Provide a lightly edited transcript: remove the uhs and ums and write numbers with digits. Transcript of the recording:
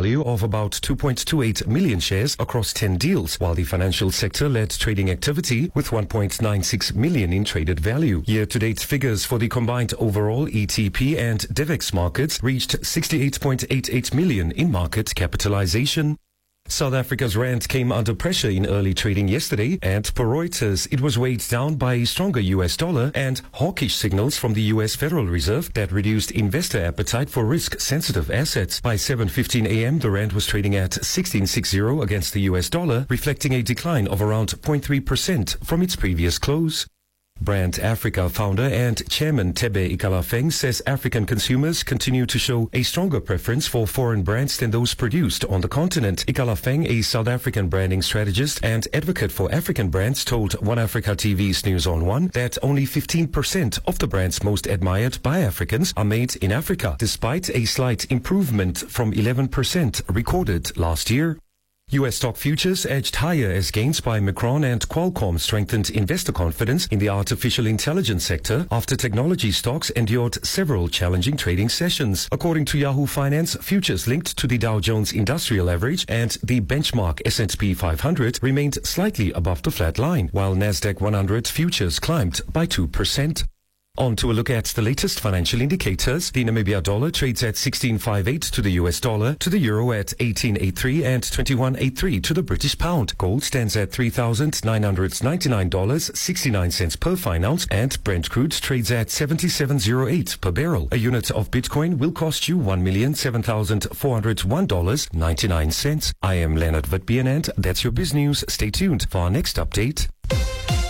value of about 2.28 million shares across 10 deals, while the financial sector led trading activity with 1.96 million in traded value. Year-to-date figures for the combined overall ETP and DEVEX markets reached 68.88 million in market capitalization. South Africa's rand came under pressure in early trading yesterday, and per Reuters, it was weighed down by a stronger US dollar and hawkish signals from the US Federal Reserve that reduced investor appetite for risk-sensitive assets. By 7:15 a.m., the rand was trading at 16.60 against the US dollar, reflecting a decline of around 0.3% from its previous close. Brand Africa founder and chairman Thebe Ikalafeng says African consumers continue to show a stronger preference for foreign brands than those produced on the continent. Ikalafeng, a South African branding strategist and advocate for African brands, told One Africa TV's News on One that only 15% of the brands most admired by Africans are made in Africa, despite a slight improvement from 11% recorded last year. U.S. stock futures edged higher as gains by Micron and Qualcomm strengthened investor confidence in the artificial intelligence sector after technology stocks endured several challenging trading sessions. According to Yahoo Finance, futures linked to the Dow Jones Industrial Average and the benchmark S&P 500 remained slightly above the flat line, while Nasdaq 100 futures climbed by 2%. On to a look at the latest financial indicators. The Namibia dollar trades at 16.58 to the US dollar, to the euro at 18.83 and 21.83 to the British pound. Gold stands at $3,999.69 per fine ounce, and Brent crude trades at 77.08 per barrel. A unit of Bitcoin will cost you $1,07,401.99. I am Leonard Witbeen, and that's your biz news. Stay tuned for our next update.